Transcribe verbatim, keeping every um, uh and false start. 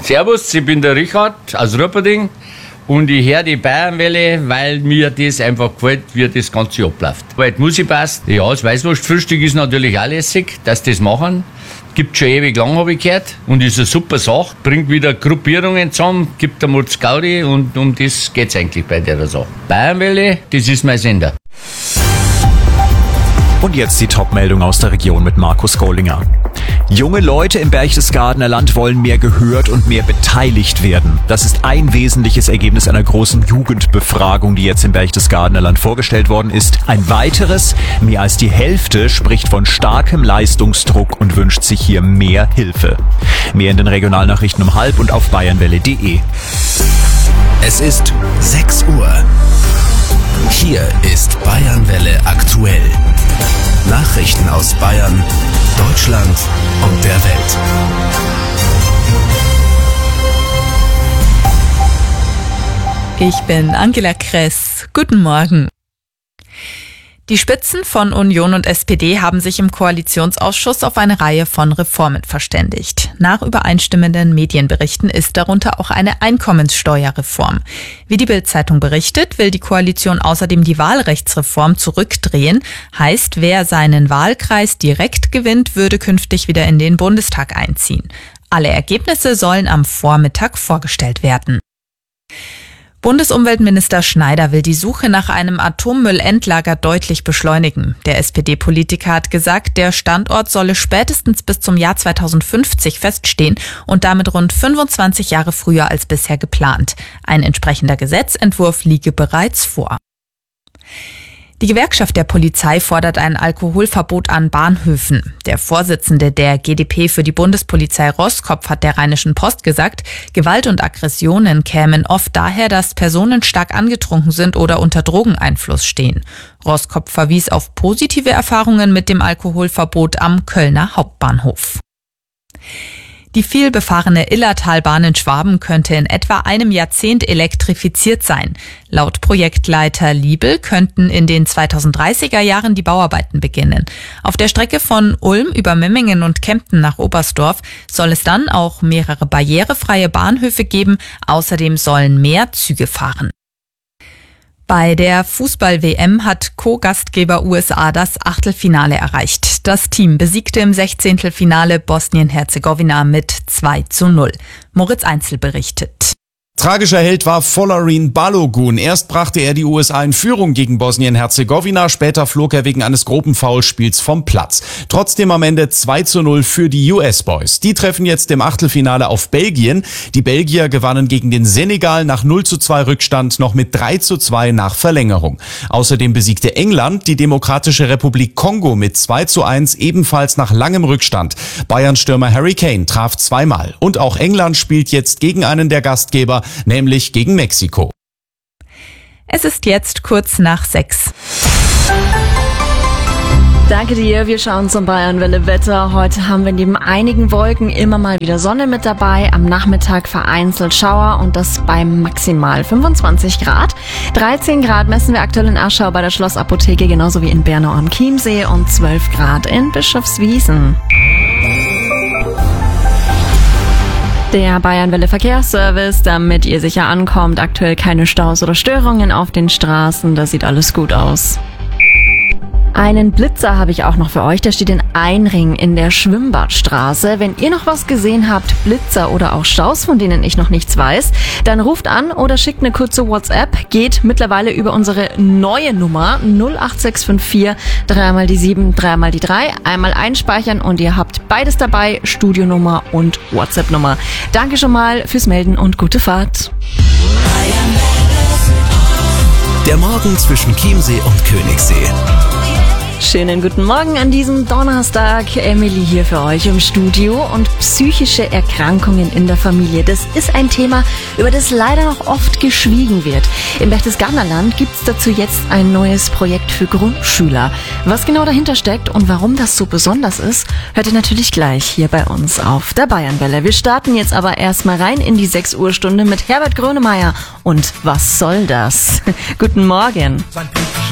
Servus, ich bin der Richard aus Rupperding und ich höre die Bayernwelle, weil mir das einfach gefällt, wie das Ganze abläuft. Weil die Musik passt. Ja, das Weißwurstfrühstück ist natürlich auch lässig, dass sie das machen. Gibt schon ewig lang, habe ich gehört. Und ist eine super Sache. Bringt wieder Gruppierungen zusammen, gibt der Mutz Gaudi und um das geht es eigentlich bei der Sache. Bayernwelle, das ist mein Sender. Und jetzt die Top-Meldung aus der Region mit Markus Gollinger. Junge Leute im Berchtesgadener Land wollen mehr gehört und mehr beteiligt werden. Das ist ein wesentliches Ergebnis einer großen Jugendbefragung, die jetzt im Berchtesgadener Land vorgestellt worden ist. Ein weiteres, mehr als die Hälfte, spricht von starkem Leistungsdruck und wünscht sich hier mehr Hilfe. Mehr in den Regionalnachrichten um halb und auf bayernwelle punkt de. Es ist sechs Uhr. Hier ist Bayernwelle aktuell. Nachrichten aus Bayern, Deutschland und der Welt. Ich bin Angela Kress. Guten Morgen. Die Spitzen von Union und S P D haben sich im Koalitionsausschuss auf eine Reihe von Reformen verständigt. Nach übereinstimmenden Medienberichten ist darunter auch eine Einkommenssteuerreform. Wie die Bild-Zeitung berichtet, will die Koalition außerdem die Wahlrechtsreform zurückdrehen. Heißt, wer seinen Wahlkreis direkt gewinnt, würde künftig wieder in den Bundestag einziehen. Alle Ergebnisse sollen am Vormittag vorgestellt werden. Bundesumweltminister Schneider will die Suche nach einem Atommüllendlager deutlich beschleunigen. Der S P D-Politiker hat gesagt, der Standort solle spätestens bis zum Jahr zweitausendfünfzig feststehen und damit rund fünfundzwanzig Jahre früher als bisher geplant. Ein entsprechender Gesetzentwurf liege bereits vor. Die Gewerkschaft der Polizei fordert ein Alkoholverbot an Bahnhöfen. Der Vorsitzende der G D P für die Bundespolizei Roskopf hat der Rheinischen Post gesagt, Gewalt und Aggressionen kämen oft daher, dass Personen stark angetrunken sind oder unter Drogeneinfluss stehen. Roskopf verwies auf positive Erfahrungen mit dem Alkoholverbot am Kölner Hauptbahnhof. Die vielbefahrene Illertalbahn in Schwaben könnte in etwa einem Jahrzehnt elektrifiziert sein. Laut Projektleiter Liebel könnten in den zweitausenddreißiger Jahren die Bauarbeiten beginnen. Auf der Strecke von Ulm über Memmingen und Kempten nach Oberstdorf soll es dann auch mehrere barrierefreie Bahnhöfe geben. Außerdem sollen mehr Züge fahren. Bei der Fußball-W M hat Co-Gastgeber U S A das Achtelfinale erreicht. Das Team besiegte im Sechzehntelfinale Bosnien-Herzegowina mit zwei zu null. Moritz Einzel berichtet. Tragischer Held war Folarin Balogun. Erst brachte er die U S A in Führung gegen Bosnien-Herzegowina, später flog er wegen eines groben Foulspiels vom Platz. Trotzdem am Ende zwei zu null für die U S-Boys. Die treffen jetzt im Achtelfinale auf Belgien. Die Belgier gewannen gegen den Senegal nach null zu zwei Rückstand noch mit drei zu zwei nach Verlängerung. Außerdem besiegte England die Demokratische Republik Kongo mit zwei zu eins, ebenfalls nach langem Rückstand. Bayern-Stürmer Harry Kane traf zweimal. Und auch England spielt jetzt gegen einen der Gastgeber, nämlich gegen Mexiko. Es ist jetzt kurz nach sechs. Danke dir, wir schauen zum Bayernwelle Wetter. Heute haben wir neben einigen Wolken immer mal wieder Sonne mit dabei. Am Nachmittag vereinzelt Schauer und das bei maximal fünfundzwanzig Grad. dreizehn Grad messen wir aktuell in Aschau bei der Schlossapotheke, genauso wie in Bernau am Chiemsee und zwölf Grad in Bischofswiesen. Der Bayernwelle Verkehrsservice, damit ihr sicher ankommt. Aktuell keine Staus oder Störungen auf den Straßen. Da sieht alles gut aus. Einen Blitzer habe ich auch noch für euch. Der steht in Einring in der Schwimmbadstraße. Wenn ihr noch was gesehen habt, Blitzer oder auch Staus, von denen ich noch nichts weiß, dann ruft an oder schickt eine kurze WhatsApp. Geht mittlerweile über unsere neue Nummer null acht sechs fünf vier, dreimal die sieben, dreimal die drei. Einmal einspeichern und ihr habt beides dabei, Studionummer und WhatsApp-Nummer. Danke schon mal fürs Melden und gute Fahrt. Der Morgen zwischen Chiemsee und Königssee. Schönen guten Morgen an diesem Donnerstag. Emily hier für euch im Studio. Und psychische Erkrankungen in der Familie, das ist ein Thema, über das leider noch oft geschwiegen wird. Im Berchtesgadener Land gibt es dazu jetzt ein neues Projekt für Grundschüler. Was genau dahinter steckt und warum das so besonders ist, hört ihr natürlich gleich hier bei uns auf der Bayernwelle. Wir starten jetzt aber erstmal rein in die sechs Uhr Stunde mit Herbert Grönemeyer. Und was soll das? Guten Morgen.